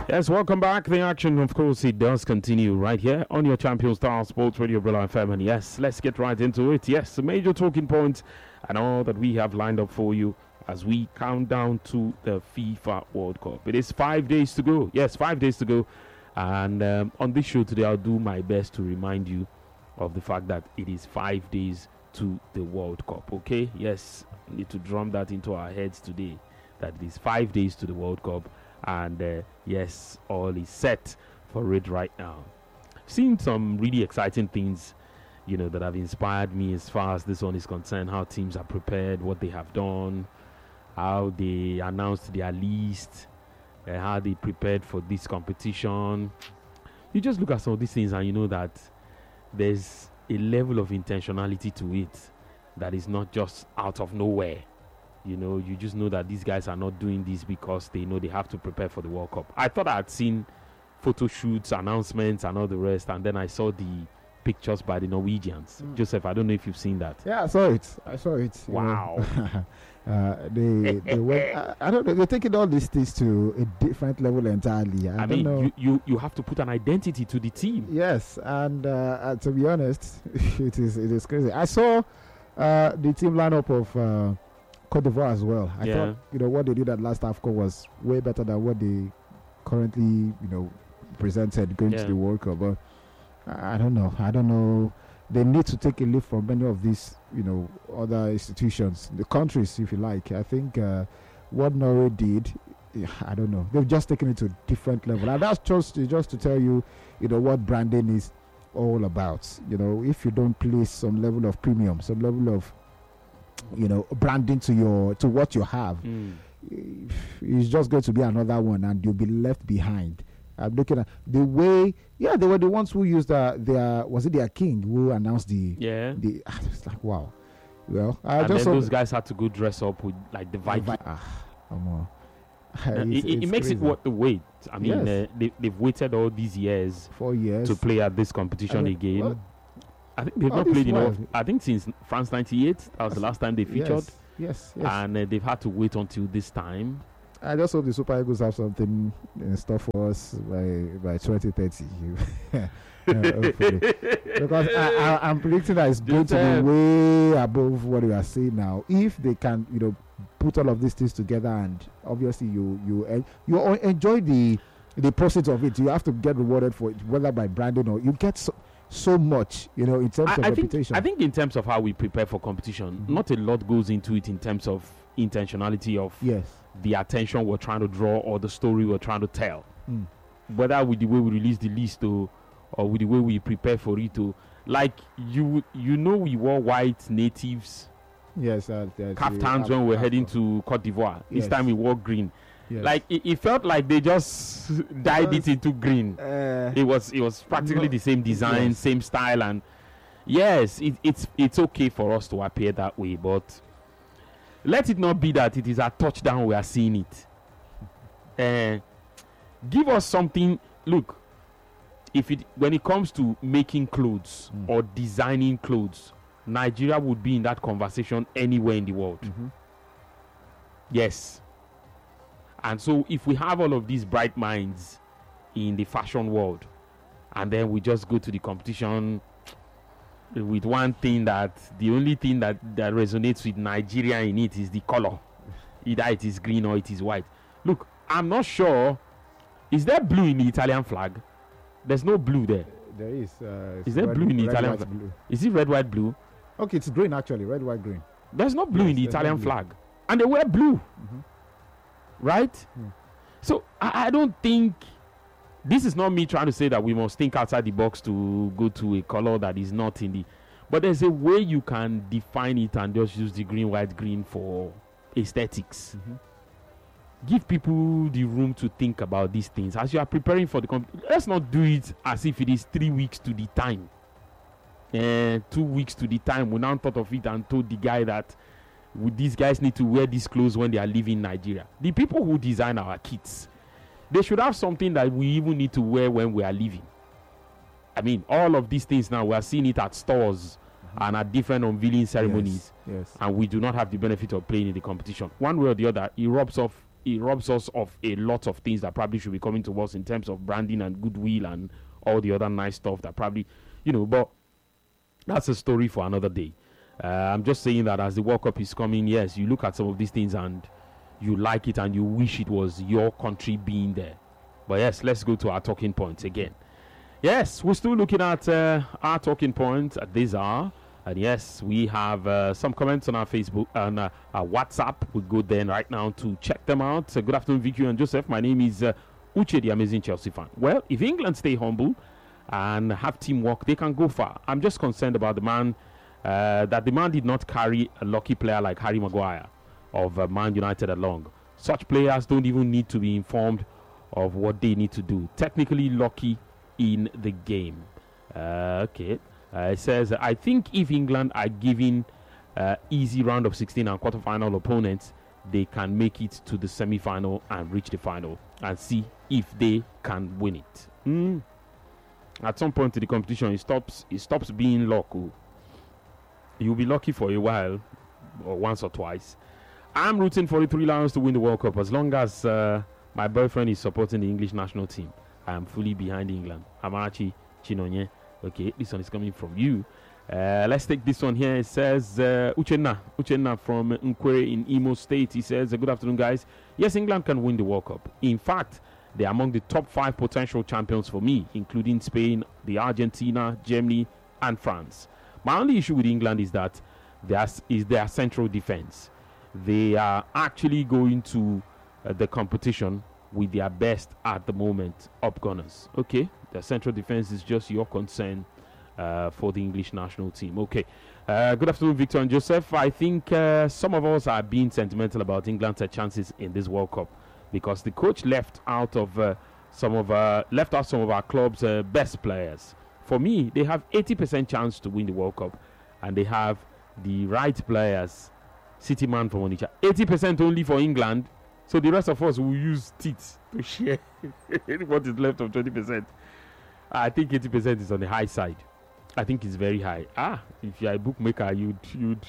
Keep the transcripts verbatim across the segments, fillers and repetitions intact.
Yes, welcome back. The action, of course, it does continue right here on your Champion Star Sports Radio Brilla F M. And yes, let's get right into it. Yes, the major talking points and all that we have lined up for you as we count down to the FIFA World Cup. It is five days to go. Yes, five days to go. And um, on this show today, I'll do my best to remind you of the fact that it is five days to the World Cup. Okay? Yes, we need to drum that into our heads today, that it is five days to the World Cup. And uh, yes, all is set for it right now. Seen some really exciting things, you know, that have inspired me as far as this one is concerned. How teams are prepared, what they have done, how they announced their list, uh, how they prepared for this competition. You just look at some of these things and you know that there's a level of intentionality to it that is not just out of nowhere. You know, you just know that these guys are not doing this because they know they have to prepare for the World Cup. I thought I had seen photo shoots, announcements, and all the rest, and then I saw the pictures by the Norwegians. Mm. Joseph, I don't know if you've seen that. Yeah, I saw it. I saw it. Wow. uh, they, they went, I, I don't know. They're taking all these things to a different level entirely. I, I don't mean, know. You, you you have to put an identity to the team. Yes, and uh, uh, to be honest, it is it is crazy. I saw uh, the team lineup of Uh, Cote d'Ivoire as well. I yeah. thought, you know, what they did at last AFCON was way better than what they currently, you know, presented going yeah. to the World Cup. But I don't know. I don't know. They need to take a leaf from many of these, you know, other institutions, the countries, if you like. I think uh, what Norway did, I don't know. They've just taken it to a different level. And that's just, just to tell you, you know, what branding is all about. You know, if you don't place some level of premium, some level of you know branding to your to what you have, mm. it's just going to be another one and you'll be left behind. I'm looking at the way yeah they were the ones who used uh, their was it their king who announced the yeah the it's like wow well I and just then those guys had to go dress up with like the Viking. ah, come on. Uh, it's, it, it it's makes crazy. it worth the wait. I mean, Yes. uh, they, they've waited all these years four years to play at this competition I mean, again. well, I think they've all not this played while. enough. I think since France ninety-eight, that was the last time they featured, yes yes, yes. and uh, they've had to wait until this time. I just hope the Super Eagles have something in store for us by by twenty thirty. uh, hopefully. Because I, I, I'm predicting that it's going to be way above what we are seeing now. If they can, you know, put all of these things together, and obviously you you en- you o- enjoy the the process of it. You have to get rewarded for it, whether by branding or you get so, so much, you know, in terms I, of I think, reputation. I think in terms of how we prepare for competition, Mm-hmm. not a lot goes into it in terms of intentionality of yes. the attention we're trying to draw or the story we're trying to tell. Mm. Whether with the way we release the list or, or with the way we prepare for it. Or, like, you you know we wore white natives Yes. Uh, kaftans when we were heading to Cote d'Ivoire. This Yes. time we wore green. yes. Like, it, it felt like they just dyed it Because, into green. uh, It was it was practically no, the same design, yes. same style, and yes, it, it's it's okay for us to appear that way, but let it not be that it is a touchdown we are seeing it. Uh, give us something. Look, if it when it comes to making clothes Mm. or designing clothes, Nigeria would be in that conversation anywhere in the world. mhm. Yes. And so if we have all of these bright minds in the fashion world, and then we just go to the competition with one thing that the only thing that, that resonates with Nigeria in it is the color. Either it is green or it is white. Look, I'm not sure. Is there blue in the Italian flag? There's no blue there. There is. Uh, Is there red, blue in the red, Italian white, flag? blue. Is it red, white, blue? Okay, it's green actually. Red, white, green. There's no blue Yes, in the there's no Italian blue. flag. And they wear blue. Mhm. Right? Mm. So I, I don't think this is not me trying to say that we must think outside the box to go to a color that is not in the, but there's a way you can define it and just use the green, white, green for aesthetics. Mhm. Give people the room to think about these things as you are preparing for the comp. Let's not do it as if it is three weeks to the time, and two weeks to the time. We now thought of it and told the guy that would these guys need to wear these clothes when they are leaving Nigeria. The people who design our kits, they should have something that we even need to wear when we are leaving. I mean, all of these things now, we are seeing it at stores mm-hmm. and at different unveiling ceremonies. Yes. yes. And we do not have the benefit of playing in the competition. One way or the other, it rubs off it robs us of a lot of things that probably should be coming to us in terms of branding and goodwill and all the other nice stuff that probably, you know, but that's a story for another day. Uh, I'm just saying that as the World Cup is coming, yes, you look at some of these things and you like it and you wish it was your country being there. But yes, let's go to our talking points again. Yes, we're still looking at uh, our talking points at this hour. And yes, we have uh, some comments on our Facebook and uh, our WhatsApp. We'll go there right now to check them out. Uh, good afternoon, Vicky and Joseph. My name is uh, Uche, the amazing Chelsea fan. Well, if England stay humble and have teamwork, they can go far. I'm just concerned about the man, uh, that the man did not carry a lucky player like Harry Maguire of uh, Man United along. Such players don't even need to be informed of what they need to do. Technically lucky in the game. Uh, okay. Uh, it says, I think if England are given uh, easy round of sixteen and quarterfinal opponents, they can make it to the semi-final and reach the final and see if they can win it. Mm. At some point in the competition, it stops it stops being luck. You'll be lucky for a while, or once or twice. I'm rooting for the Three Lions to win the World Cup as long as uh, my boyfriend is supporting the English national team. I am fully behind England. Amarachi Chinonye. Okay, this one is coming from you. Uh, let's take this one here. It says, uh, Uchenna, Uchenna from Nkwere in Imo State. He says, good afternoon, guys. Yes, England can win the World Cup. In fact, they are among the top five potential champions for me, including Spain, the Argentina, Germany, and France. My only issue with England is that there's, is their central defense. They are actually going to uh, the competition with their best at the moment up gunners. Okay, the central defense is just your concern uh, for the English national team. Okay, uh, good afternoon, Victor and Joseph. I think uh, some of us are being sentimental about England's chances in this World Cup because the coach left out of uh, some of uh, left out some of our club's uh, best players. For me, they have eighty percent chance to win the World Cup, and they have the right players. City man from Onitsha, eighty percent only for England. So the rest of us will use teeth to share what is left of twenty percent. I think eighty percent is on the high side. I think it's very high. Ah, if you're a bookmaker, you'd... you'd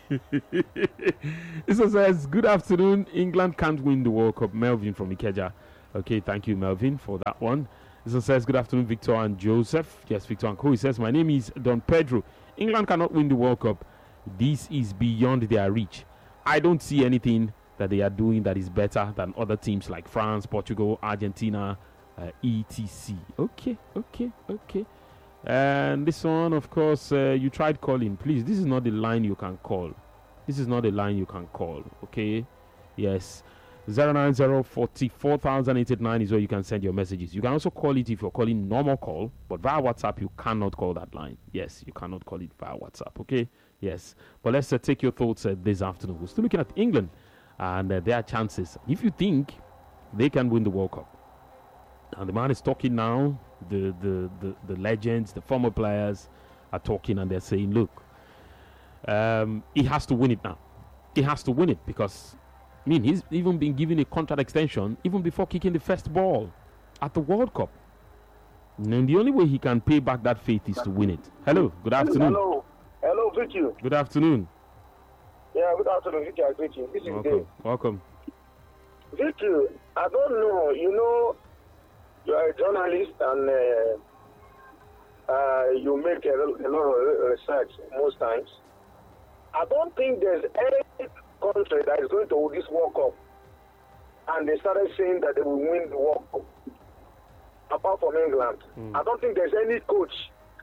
This one says, good afternoon. England can't win the World Cup. Melvin from Ikeja. Okay, thank you, Melvin, for that one. This one says, good afternoon, Victor and Joseph. Yes, Victor and Co. He says, my name is Don Pedro. England cannot win the World Cup. This is beyond their reach. I don't see anything that they are doing that is better than other teams like France, Portugal, Argentina, uh, et cetera. Okay, okay, okay. And this one, of course, uh, you tried calling. Please, this is not the line you can call. This is not the line you can call. Okay? Yes. zero nine zero four four thousand eight eight nine is where you can send your messages. You can also call it if you're calling normal call, but via WhatsApp, you cannot call that line. Yes, you cannot call it via WhatsApp. Okay? Yes. But let's uh, take your thoughts uh, this afternoon. We're still looking at England and uh, their chances. If you think they can win the World Cup, and the man is talking now, the, the, the, the legends, the former players are talking and they're saying, look, um, he has to win it now. He has to win it because, I mean, he's even been given a contract extension even before kicking the first ball at the World Cup. And the only way he can pay back that faith is to win it. Hello, good afternoon. Hello, hello, Vicky. Good afternoon. Yeah, good afternoon, Vicky. I greet you. This is Welcome. Dave. Welcome. Vicky, I don't know. You know, you are a journalist and uh, uh, you make a, a lot of research most times. I don't think there's any country that is going to win this World Cup and they started saying that they will win the World Cup apart from England. Mm. I don't think there's any coach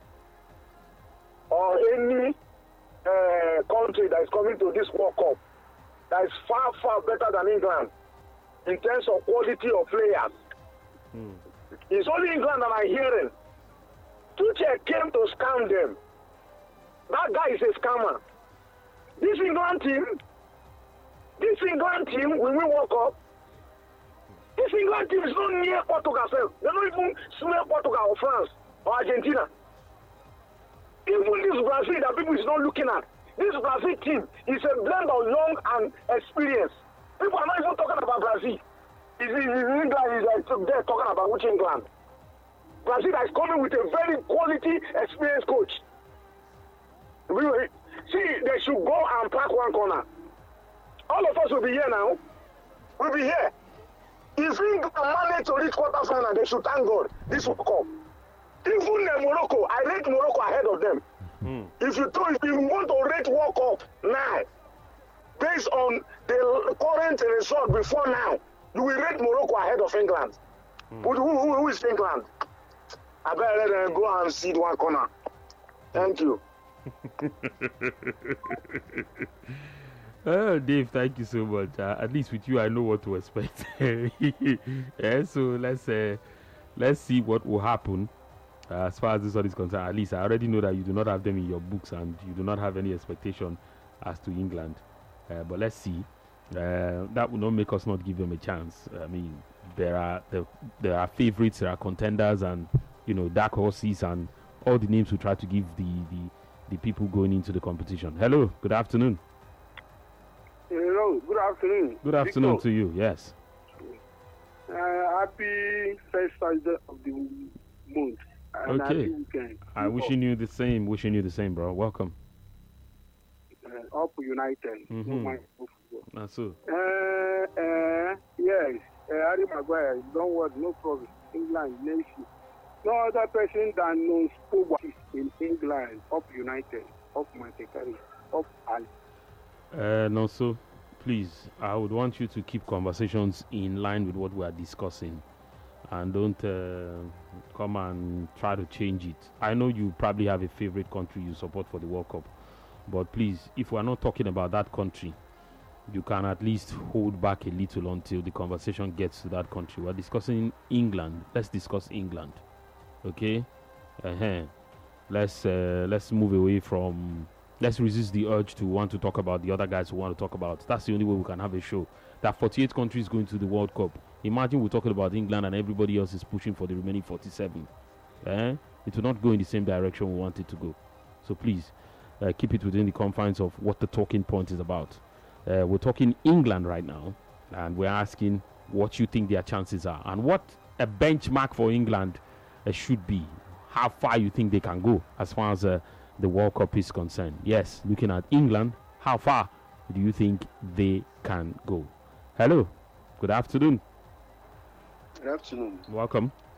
or any uh, country that is coming to this World Cup that is far, far better than England in terms of quality of players. Mm. It's only England that I'm hearing. Tuchel came to scam them. That guy is a scammer. This England team, this England team, when we World Cup, this England team is not near Portugal. They don't even smell Portugal or France or Argentina. Even this Brazil that people is not looking at, this Brazil team is a blend of young and experience. People are not even talking about Brazil. It's, it's England is like they're talking about which England. Brazil is coming with a very quality, experienced coach. We will, see, they should go and pack one corner. All of us will be here now. We'll be here. If England manage to reach quarterfinal, they should thank God. This will come. Even uh, Morocco, I rate Morocco ahead of them. Mm. If you do, if you want to rate World Cup now, based on the current result before now, you will rate Morocco ahead of England. Mm. Who, who, who is England? I better let them go and see one corner. Thank you. Oh, Dave, thank you so much. Uh, at least with you, I know what to expect. Yeah, so let's uh, let's see what will happen uh, as far as this one is concerned. At least I already know that you do not have them in your books and you do not have any expectation as to England. Uh, but let's see. Uh, that will not make us not give them a chance. I mean, there are the, there are favorites, there are contenders, and you know dark horses, and all the names we try to give the the, the people going into the competition. Hello, good afternoon. Hello, good afternoon. Good afternoon Victor. to you. Yes. Uh, happy first Thursday of the month. And Okay. happy weekend. I wishing you the same. Wishing you the same, bro. Welcome. Uh, up United. Mhm. No mind for football. That's so. Uh, uh, yes, uh, Harry Maguire, don't worry, no problem. England, nation. No other person than knows Pogba in England, up United, up Manchester, up Ali. Uh, no, so please, I would want you to keep conversations in line with what we are discussing, and don't uh, come and try to change it. I know you probably have a favorite country you support for the World Cup, but please, if we are not talking about that country, you can at least hold back a little until the conversation gets to that country. We're discussing England. Let's discuss England, okay? Uh-huh. Let's uh, let's move away from. Let's resist the urge to want to talk about the other guys who want to talk about. That's the only way we can have a show. There are forty-eight countries going to the World Cup. Imagine we're talking about England and everybody else is pushing for the remaining forty-seven. Eh? It will not go in the same direction we want it to go. So please, uh, keep it within the confines of what the talking point is about. Uh, we're talking England right now, and we're asking what you think their chances are and what a benchmark for England uh, should be. How far you think they can go as far as uh, the World Cup is concerned. Yes, looking at England, how far do you think they can go? Hello, good afternoon. Good afternoon. Welcome.